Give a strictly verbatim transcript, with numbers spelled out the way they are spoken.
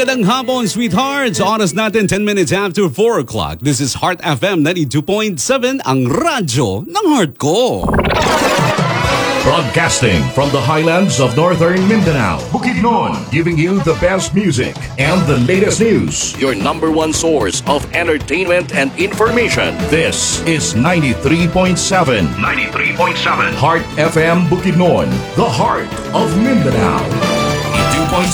magandang hapon, sweethearts. Oras natin ten minutes after four o'clock. This is Heart F M ninety-two point seven, ang radyo ng heart ko. Broadcasting from the highlands of northern Mindanao, Bukidnon, giving you the best music and the latest news. Your number one source of entertainment and information. This is ninety-three point seven. ninety-three point seven. Heart F M Bukidnon, the heart of Mindanao.